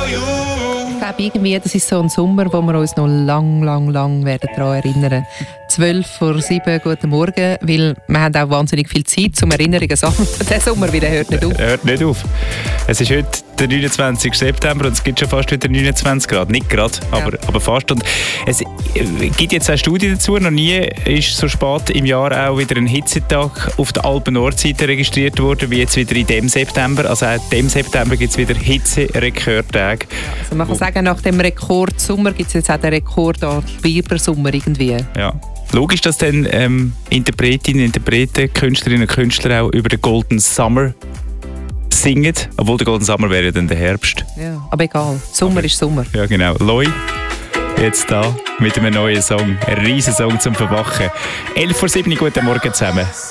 Ich glaube irgendwie, das ist so ein Sommer, wo wir uns noch lang werden daran erinnern. 6:55, guten Morgen, weil wir haben auch wahnsinnig viel Zeit zum Erinnerungen zu sammeln. Der Sommer wieder hört nicht auf. Hört nicht auf. Es ist heute der 29. September und es gibt schon fast wieder 29 Grad. Nicht gerade, aber fast. Und es gibt jetzt eine Studie dazu. Noch nie ist so spät im Jahr auch wieder ein Hitzetag auf der Alpen-Nordseite registriert worden, wie jetzt wieder in diesem September. Also auch in diesem September gibt es wieder Hitze-Rekordtage. Also man kann sagen, nach dem Rekordsommer gibt es jetzt auch den Rekord an Bibersommer irgendwie. Ja. Logisch, dass dann Interpretinnen, Interpreten, Künstlerinnen und Künstler auch über den Golden Summer singen. Obwohl der Golden Summer wäre ja dann der Herbst. Ja, aber egal. Sommer ist Sommer. Ja, genau. Loi, jetzt da mit einem neuen Song. Ein riesen Song zum Verwachen. 6:11, guten Morgen zusammen.